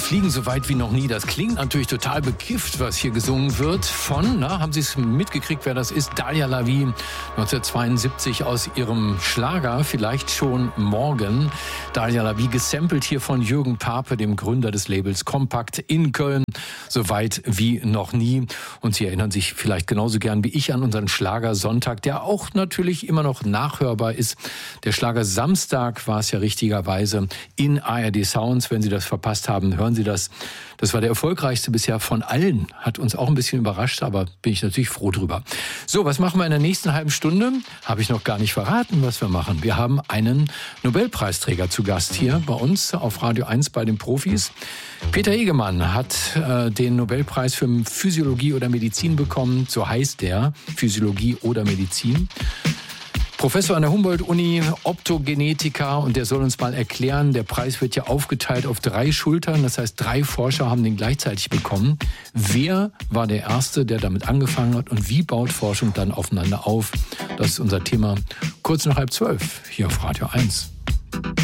fliegen so weit wie noch nie. Das klingt natürlich total bekifft, was hier gesungen wird von, haben Sie es mitgekriegt, wer das ist? Dalia Lavi, 1972 aus ihrem Schlager, vielleicht schon morgen. Dalia Lavi, gesampelt hier von Jürgen Pape, dem Gründer des Labels Kompakt in Köln, so weit wie noch nie. Und Sie erinnern sich vielleicht genauso gern wie ich an unseren Schlagersonntag, der auch natürlich immer noch nachhörbar ist. Der Schlager Samstag war es ja richtigerweise in ARD Sounds. Wenn Sie das verpasst haben, hören Sie das. Das war der erfolgreichste bisher von allen. Hat uns auch ein bisschen überrascht, aber bin ich natürlich froh drüber. So, was machen wir in der nächsten halben Stunde? Habe ich noch gar nicht verraten, was wir machen. Wir haben einen Nobelpreisträger zu Gast hier bei uns auf Radio 1 bei den Profis. Peter Egemann hat den Nobelpreis für Physiologie oder Medizin bekommen. So heißt der, Physiologie oder Medizin. Professor an der Humboldt-Uni, Optogenetiker, und der soll uns mal erklären, der Preis wird ja aufgeteilt auf 3 Schultern, das heißt 3 Forscher haben den gleichzeitig bekommen. Wer war der Erste, der damit angefangen hat, und wie baut Forschung dann aufeinander auf? Das ist unser Thema kurz nach 11:30 hier auf Radio 1.